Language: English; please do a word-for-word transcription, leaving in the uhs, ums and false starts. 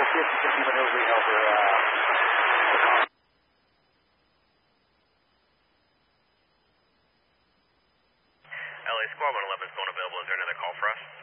see if you can be maneuvering over. Uh, L A Squad one eleven is going available. Is there another call for us?